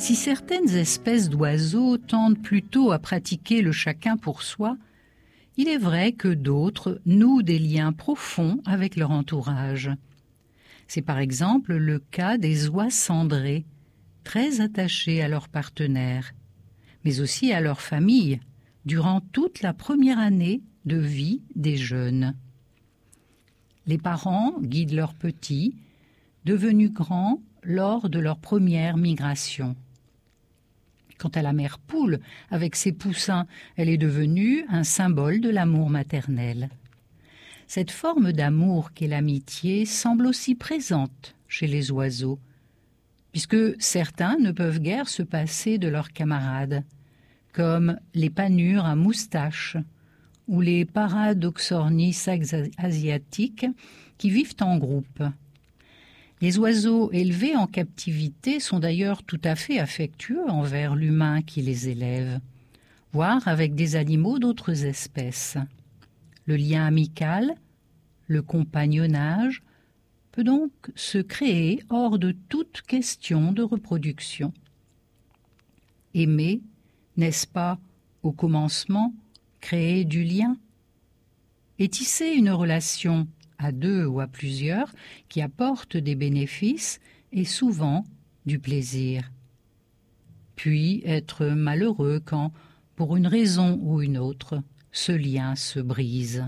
Si certaines espèces d'oiseaux tendent plutôt à pratiquer le chacun pour soi, il est vrai que d'autres nouent des liens profonds avec leur entourage. C'est par exemple le cas des oies cendrées, très attachées à leur partenaire, mais aussi à leur famille, durant toute la première année de vie des jeunes. Les parents guident leurs petits, devenus grands lors de leur première migration. Quant à la mère poule, avec ses poussins, elle est devenue un symbole de l'amour maternel. Cette forme d'amour qu'est l'amitié semble aussi présente chez les oiseaux, puisque certains ne peuvent guère se passer de leurs camarades, comme les panures à moustache ou les Paradoxornis asiatiques qui vivent en groupe. Les oiseaux élevés en captivité sont d'ailleurs tout à fait affectueux envers l'humain qui les élève, voire avec des animaux d'autres espèces. Le lien amical, le compagnonnage, peut donc se créer hors de toute question de reproduction. Aimer, n'est-ce pas, au commencement, créer du lien? Et tisser une relation à deux ou à plusieurs, qui apporte des bénéfices et souvent du plaisir. Puis être malheureux quand, pour une raison ou une autre, ce lien se brise.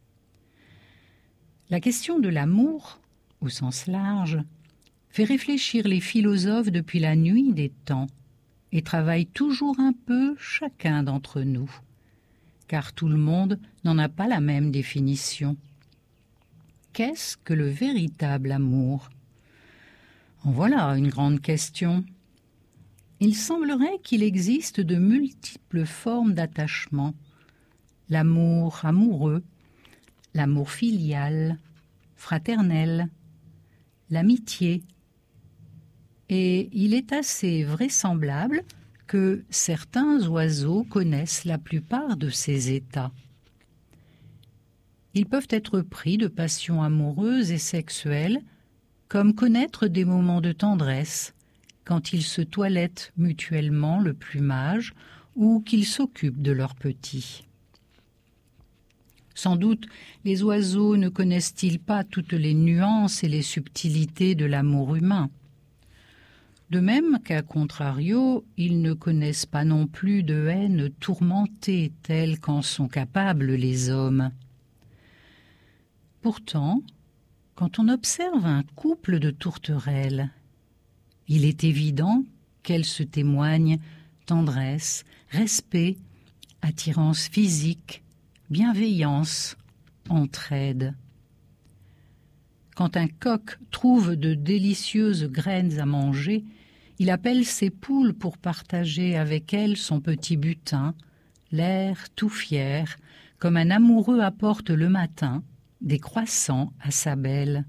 La question de l'amour, au sens large, fait réfléchir les philosophes depuis la nuit des temps et travaille toujours un peu chacun d'entre nous, car tout le monde n'en a pas la même définition. Qu'est-ce que le véritable amour? En voilà une grande question. Il semblerait qu'il existe de multiples formes d'attachement. L'amour amoureux, l'amour filial, fraternel, l'amitié. Et il est assez vraisemblable que certains oiseaux connaissent la plupart de ces états. Ils peuvent être pris de passions amoureuses et sexuelles, comme connaître des moments de tendresse, quand ils se toilettent mutuellement le plumage ou qu'ils s'occupent de leurs petits. Sans doute, les oiseaux ne connaissent-ils pas toutes les nuances et les subtilités de l'amour humain. De même qu'à contrario, ils ne connaissent pas non plus de haine tourmentée telle qu'en sont capables les hommes. Pourtant, quand on observe un couple de tourterelles, il est évident qu'elles se témoignent tendresse, respect, attirance physique, bienveillance, entraide. Quand un coq trouve de délicieuses graines à manger, il appelle ses poules pour partager avec elles son petit butin, l'air tout fier, comme un amoureux apporte le matin des croissants à sa belle.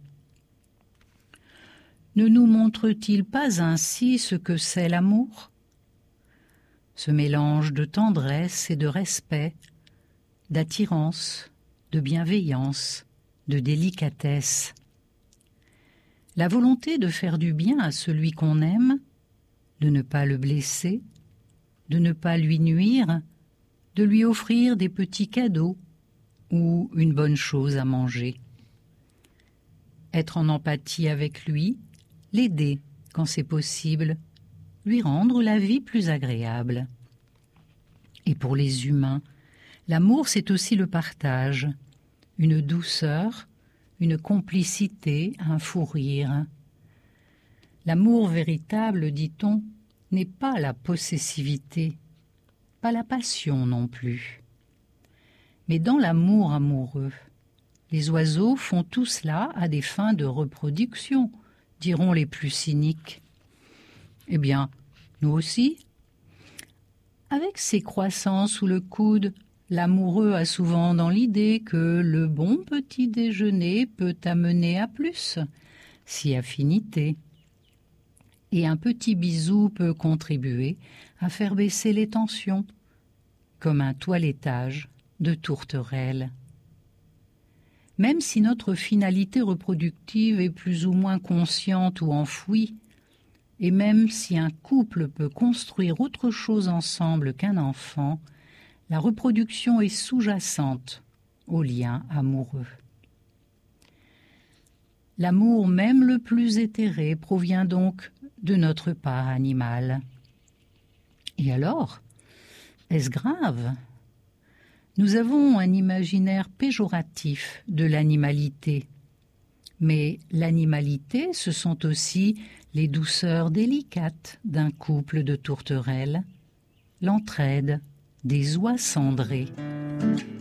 Ne nous montre-t-il pas ainsi ce que c'est l'amour? Ce mélange de tendresse et de respect, d'attirance, de bienveillance, de délicatesse. La volonté de faire du bien à celui qu'on aime, de ne pas le blesser, de ne pas lui nuire, de lui offrir des petits cadeaux ou une bonne chose à manger. Être en empathie avec lui, l'aider quand c'est possible, lui rendre la vie plus agréable. Et pour les humains, l'amour c'est aussi le partage, une douceur, une complicité, un fou rire. L'amour véritable, dit-on, n'est pas la possessivité, pas la passion non plus. Mais dans l'amour amoureux, les oiseaux font tout cela à des fins de reproduction, diront les plus cyniques. Eh bien, nous aussi. Avec ses croissants sous le coude, l'amoureux a souvent dans l'idée que le bon petit déjeuner peut amener à plus, si affinité. Et un petit bisou peut contribuer à faire baisser les tensions, comme un toilettage de tourterelles. Même si notre finalité reproductive est plus ou moins consciente ou enfouie, Et même si un couple peut construire autre chose ensemble qu'un enfant, la reproduction est sous-jacente au lien amoureux. L'amour même le plus éthéré provient donc de notre part animale. Et alors, est-ce grave ? Nous avons un imaginaire péjoratif de l'animalité. Mais l'animalité, ce sont aussi les douceurs délicates d'un couple de tourterelles, l'entraide des oies cendrées.